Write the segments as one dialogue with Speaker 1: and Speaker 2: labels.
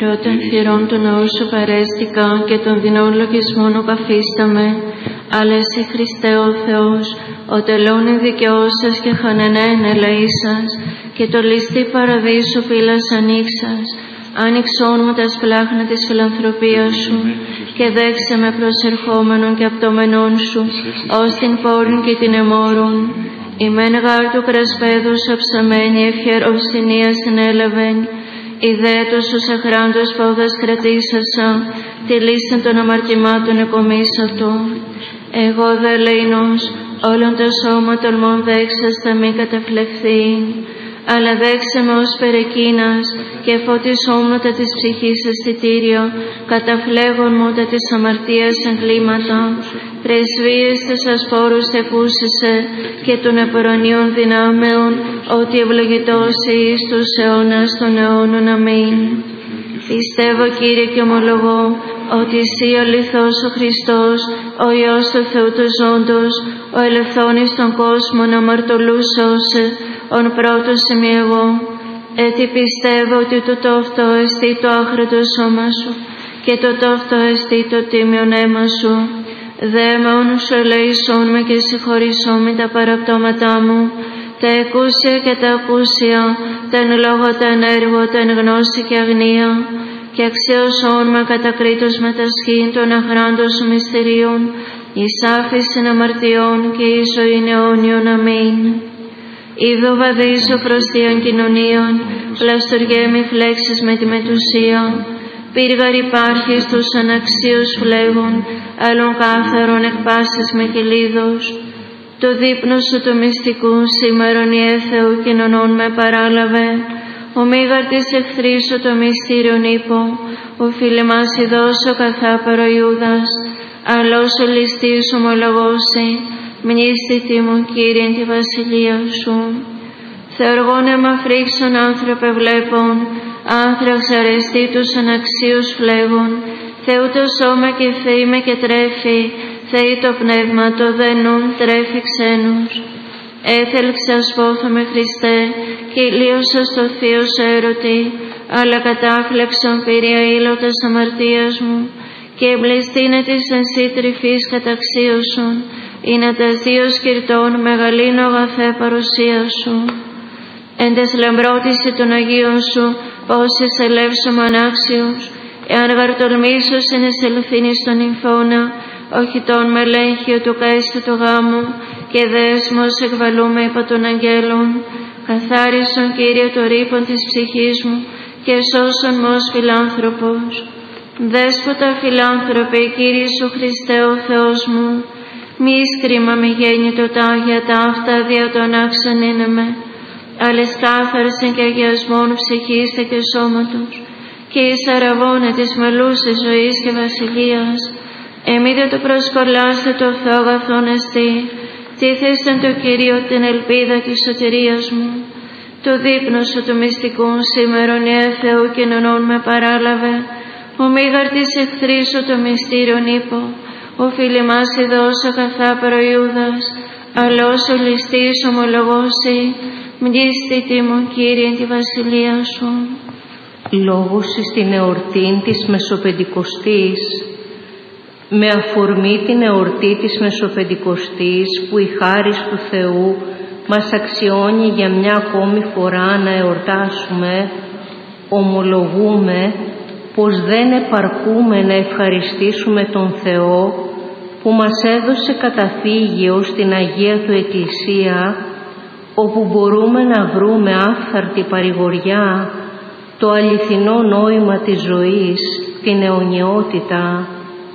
Speaker 1: Πρώτον θυρών του ναού σου παρέστηκα και των δεινών λογισμών οκαθίσταμε, αλλά εσύ Χριστέ ο Θεός, ο τελώνει δικαιώσας και χανενέν ελεήσας, και το ληστή παραδείσου φύλας ανοίξας, άνοιξόν μου τα σπλάχνα της φιλανθρωπίας σου, και δέξε με προσερχόμενον και απτωμενών σου, ως την πόρνη και την εμόρων. Η μεν γάρ του κρασπέδους αψαμένη ευχεροσυνία συνέλαβεν, ιδέτος τους αχράντος πόδας κρατήσασα, τη λύση των αμαρτημάτων εκομίσατο. Εγώ δε λεϊνός, όλον το σώμα τολμών δέξας θα μη καταφλεχθεί, αλλά δέξε με ως περεκείνας και φωτισόμουν τα της ψυχής αισθητήριο, καταφλέγον μου τα της αμαρτίας εγκλήματα, πρεσβείες της ασπόρους εκούσεσαι και των επορωνίων δυνάμεων, ότι ευλογητός εις τους αιώνας των αιώνων. Αμήν. Πιστεύω, Κύριε, και ομολογώ ότι εσύ αληθώς ο Χριστός, ο Υιός του Θεού του ζώντος, ο ελευθόνης των κόσμων αμαρτωλούς σώσε, ον πρώτος είμαι εγώ. Έτσι πιστεύω ότι το τόφτο εστί το άχρητο σώμα σου και το τόφτο εστί το τίμιον αίμα σου. Δε με όνου σου ελεησόν με και συγχωρησόν με τα παραπτώματά μου, τα εκούσια και τα ακούσια, τα εν λόγω, τα εν έργο, τα εν γνώση και αγνία, και αξίωσόν με κατακρίτως με τα σχήν των αχράντων σου μυστηρίων, εις άφησιν αμαρτιών και εις ζωήν αιώνιον. Αμήν. Είδω βαδίζω προς θείαν κοινωνίαν, πλαστοριέ μη φλέξεις με τη μετουσία, πύργαρ υπάρχει στους αναξίους φλέγων, άλλων κάθαρων εκπάσεις με κυλίδος. Το δείπνο σου του μυστικού σήμερον η Θεού κοινωνών με παράλαβε, ο μήγαρ της εχθρής σου το μυστήριον είπω, ο φίλε μας ειδώσω καθάπερο Ιούδας, αλλός ο ληστής ομολογώσει, μνήστητη μου Κύριε τη βασιλεία σου. Θεοργών εμαφρίξον άνθρωπε βλέπων, άνθραξ αρεστή τους αναξίους φλέγων, Θεού το σώμα και Θεή με και τρέφει, Θεή το πνεύμα το δενούν τρέφει ξένους. Έθελξα σπόθο με Χριστέ, και ηλίωσα στο θείο σου έρωτη, αλλά κατάφλεψον πυρία ήλωτας αμαρτίας μου, και εμπληστήνε της ενσύ τρυφής καταξίωσον, είναι τας δύο σκυρτών μεγαλύνω αγαθέ παρουσία σου. Εν τες λαμπρότηση των Αγίων σου, πώς εισελεύσομαι ανάξιος, εάν γαρτολμήσω εν εισελθύνη στον νυμφώνα, όχι τον μελέγχιο του καίστου του γάμου, και δέσμος εκβαλούμε υπό των αγγέλων. Καθάρισον, Κύριε, το ρήπον της ψυχής μου, και σώσον με ως φιλάνθρωπος. Δέσποτα φιλάνθρωπε, Κύριε σου Χριστέ ο Θεός μου, μη σκρίμα μη γέννητο τα άγια τα αυτά δια των άξων είναι με, αλλά κάθαρσεν και αγιασμόν ψυχήστε και σώματος, και εις αραβώνα της μελούσης ζωής και βασιλείας, εμείτε το προσκολάστε το Θεό αγαθόν εστί, τίθεστον το Κυρίο την ελπίδα της σωτηρίας μου. Το δείπνο σου του μυστικού σήμερον η Θεού κοινωνών με παράλαβε, ο μήγαρ της εχθρής σου το μυστήριον είπω, ο φίλοι μας ειδώσω καθάπερο Ιούδας, αλλά όσο ληστής ομολογώσει, μνήστητη μου Κύριε τη βασιλεία σου.
Speaker 2: Λόγος στην εορτήν της Μεσοπεντηκοστής. Με αφορμή την εορτή της Μεσοπεντηκοστής, που η χάρις του Θεού μας αξιώνει για μια ακόμη φορά να εορτάσουμε, ομολογούμε πως δεν επαρκούμε να ευχαριστήσουμε τον Θεό που μας έδωσε καταφύγιο στην Αγία Του Εκκλησία, όπου μπορούμε να βρούμε άφθαρτη παρηγοριά, το αληθινό νόημα της ζωής, την αιωνιότητα.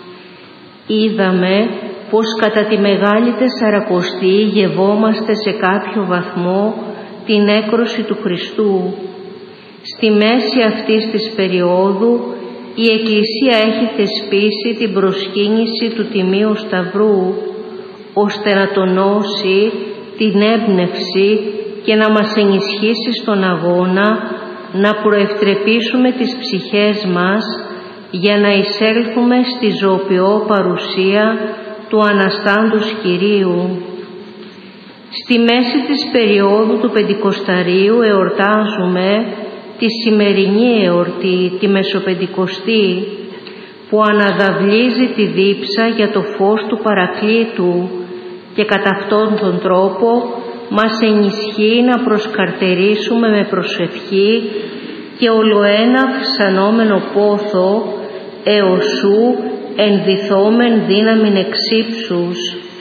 Speaker 2: Είδαμε πως κατά τη Μεγάλη Τεσσαρακοστή γευόμαστε σε κάποιο βαθμό την έκρωση του Χριστού. Στη μέση αυτής της περίοδου η Εκκλησία έχει θεσπίσει την προσκύνηση του Τιμίου Σταυρού, ώστε να τονώσει την έμπνευση και να μας ενισχύσει στον αγώνα να προευτρεπίσουμε τις ψυχές μας για να εισέλθουμε στη ζωοποιό παρουσία του Αναστάντος Κυρίου. Στη μέση της περίοδου του Πεντηκοσταρίου εορτάζουμε τη σημερινή εορτή, τη Μεσοπεντηκοστή, που αναδαυλίζει τη δίψα για το φως του Παρακλήτου και κατά αυτόν τον τρόπο μας ενισχύει να προσκαρτερήσουμε με προσευχή και ολοένα αυξανόμενο πόθο έως σου ενδυθόμεν δύναμην εξύψους.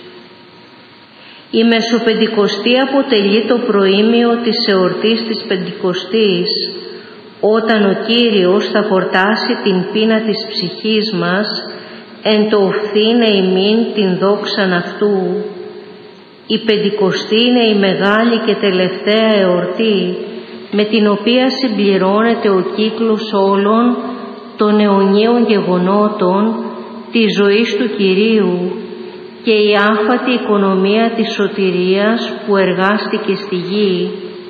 Speaker 2: Η Μεσοπεντηκοστή αποτελεί το προήμιο της εορτής της Πεντηκοστής, όταν ο Κύριος θα χορτάσει την πείνα της ψυχής μας, εν το οφθήνε ημίν την δόξαν αυτού. Η Πεντηκοστή είναι η μεγάλη και τελευταία εορτή, με την οποία συμπληρώνεται ο κύκλος όλων των αιωνίων γεγονότων της ζωής του Κυρίου και η άφατη οικονομία της σωτηρίας που εργάστηκε στη γη.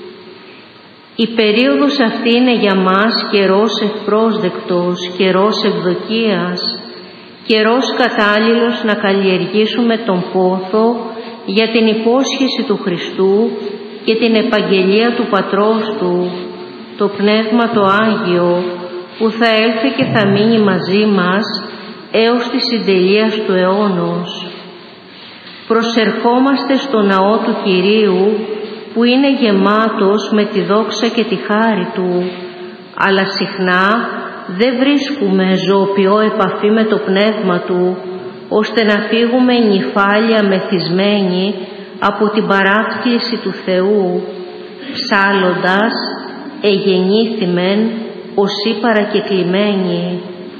Speaker 2: Η περίοδος αυτή είναι για μας καιρός ευπρόσδεκτος, καιρός ευδοκίας, καιρός κατάλληλος να καλλιεργήσουμε τον πόθο για την υπόσχεση του Χριστού και την επαγγελία του Πατρός Του, το Πνεύμα το Άγιο, που θα έλθει και θα μείνει μαζί μας έως τη συντελείας του αιώνος. Προσερχόμαστε στο ναό του Κυρίου, που είναι γεμάτος με τη δόξα και τη χάρη Του, αλλά συχνά δεν βρίσκουμε ζωοποιό επαφή με το Πνεύμα Του, ώστε να φύγουμε νυφάλια μεθυσμένοι από την παράκληση του Θεού, ψάλλοντας «Εγεννήθημεν οσί παρακεκλημένοι».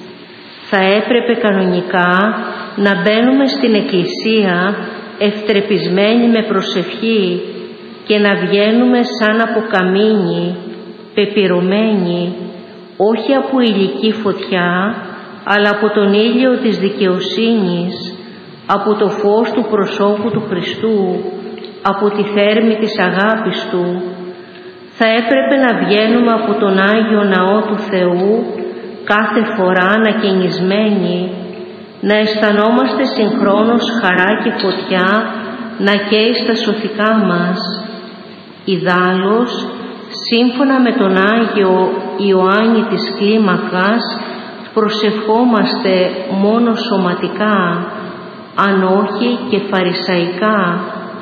Speaker 2: Θα έπρεπε κανονικά να μπαίνουμε στην Εκκλησία ευτρεπισμένοι με προσευχή και να βγαίνουμε σαν από καμίνι, πεπυρωμένοι, όχι από ηλική φωτιά, αλλά από τον ήλιο της δικαιοσύνης, από το φως του προσώπου του Χριστού, από τη θέρμη της αγάπης Του. Θα έπρεπε να βγαίνουμε από τον Άγιο Ναό του Θεού κάθε φορά ανακαινισμένοι, να αισθανόμαστε συγχρόνως χαρά και φωτιά να καίει στα σωθικά μας. Ιδάλλως, σύμφωνα με τον Άγιο Ιωάννη της Κλίμακας, προσευχόμαστε μόνο σωματικά, αν όχι και φαρισαϊκά.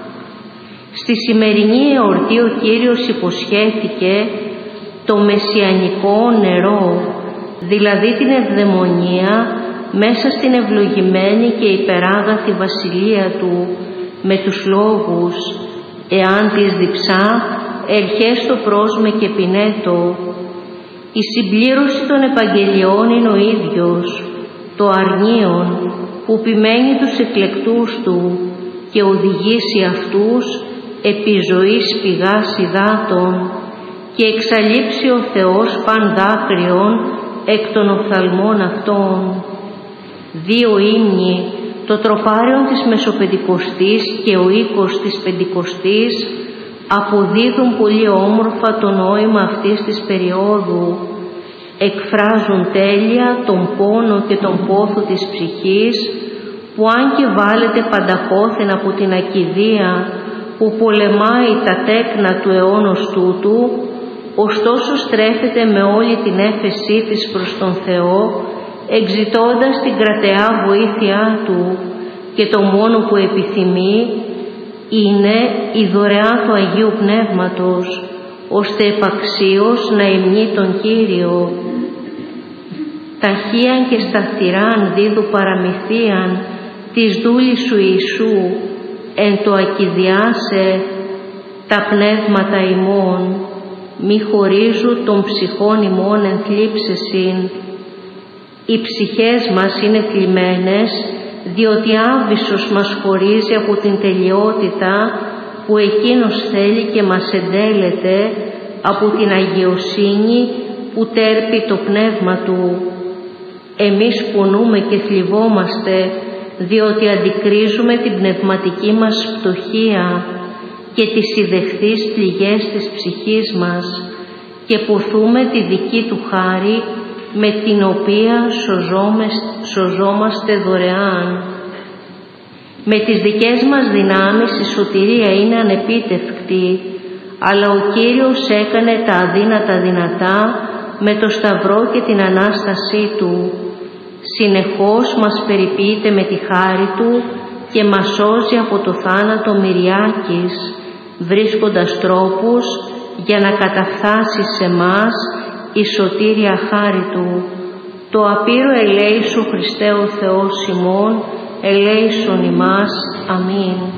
Speaker 2: Στη σημερινή εορτή ο Κύριος υποσχέθηκε το μεσιανικό νερό, δηλαδή την ευδαιμονία μέσα στην ευλογημένη και υπεράγαθη βασιλεία Του, με τους λόγους «Εάν της διψά, ερχέστο προς με και πινέτο». Η συμπλήρωση των Επαγγελιών είναι ο ίδιος, το αρνίον που επιμένει τους εκλεκτούς Του και οδηγήσει αυτούς επί ζωής πηγάς υδάτων και εξαλείψει ο Θεός παν δάκρυον εκ των οφθαλμών αυτών. Δύο ύμνοι, το τροπάριον της Μεσοπεντηκοστής και ο οίκος της Πεντηκοστής, αποδίδουν πολύ όμορφα το νόημα αυτής της περίοδου. Εκφράζουν τέλεια τον πόνο και τον πόθο της ψυχής, που αν και βάλετε πανταχώθεν από την ακηδία που πολεμάει τα τέκνα του αιώνος τούτου, ωστόσο στρέφεται με όλη την έφεσή της προς τον Θεό, εξητώντας την κρατεά βοήθειά Του, και το μόνο που επιθυμεί είναι η δωρεά του Αγίου Πνεύματος, ώστε επαξίως να υμνεί τον Κύριο. Ταχύαν και σταθεράν δίδου παραμυθίαν της δούλης Σου Ιησού, εν το ακηδιάσε τα πνεύματα ημών, μη χωρίζου των ψυχών ημών εν θλίψεσιν. Οι ψυχές μας είναι θλιμμένες, διότι άβυσσος μας χωρίζει από την τελειότητα που Εκείνος θέλει και μας εντέλεται, από την αγιοσύνη που τέρπει το πνεύμα Του. Εμείς πονούμε και θλιβόμαστε, διότι αντικρίζουμε την πνευματική μας φτωχία και τις ιδεχθείς πληγές της ψυχής μας και ποθούμε τη δική Του χάρη, με την οποία σωζόμαστε δωρεάν. Με τις δικές μας δυνάμεις η σωτηρία είναι ανεπίτευκτη, αλλά ο Κύριος έκανε τα αδύνατα δυνατά με το Σταυρό και την Ανάστασή Του. Συνεχώς μας περιποιείται με τη χάρη Του και μας σώζει από το θάνατο μυριάκης, βρίσκοντας τρόπους για να καταφθάσει σε μας η σωτήρια χάρη Του. Το απείρο ελέησον Χριστέ ο Θεός ημών, ελέησον ημάς. Αμήν.